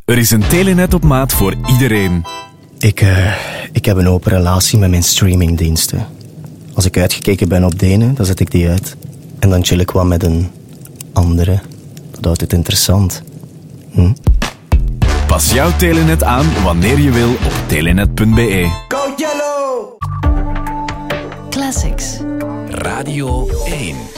Er is een Telenet op maat voor iedereen. Ik heb een open relatie met mijn streamingdiensten. Als ik uitgekeken ben op de ene, dan zet ik die uit. En dan chill ik wat met een andere. Dat houdt het interessant. Pas jouw Telenet aan wanneer je wil op telenet.be. Go Yellow! Classics. Radio 1.